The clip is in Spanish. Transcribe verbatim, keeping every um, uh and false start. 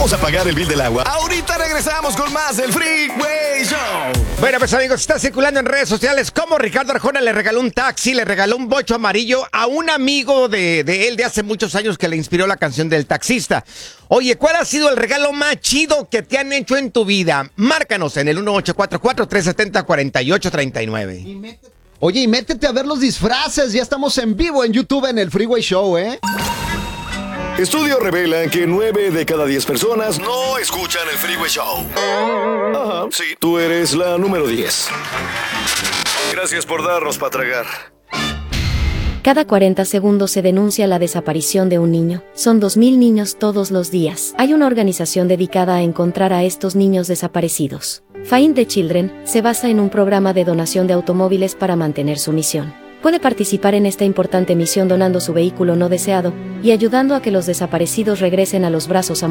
Vamos a pagar el bill del agua. Ahorita regresamos con más del Freeway Show. Bueno, pues amigos, está circulando en redes sociales cómo Ricardo Arjona le regaló un taxi, le regaló un bocho amarillo a un amigo de, de él de hace muchos años que le inspiró la canción del taxista. Oye, ¿cuál ha sido el regalo más chido que te han hecho en tu vida? Márcanos en el uno ocho cuatro cuatro, tres siete cero, cuatro ocho tres nueve. Oye, y métete a ver los disfraces. Ya estamos en vivo en YouTube en el Freeway Show, ¿eh? Estudios revelan que nueve de cada diez personas no escuchan el Freeway Show. Ajá, sí, tú eres la número diez. Gracias por darnos para tragar. Cada cuarenta segundos se denuncia la desaparición de un niño. Son dos mil niños todos los días. Hay una organización dedicada a encontrar a estos niños desaparecidos. Find the Children se basa en un programa de donación de automóviles para mantener su misión. Puede participar en esta importante misión donando su vehículo no deseado y ayudando a que los desaparecidos regresen a los brazos amorosos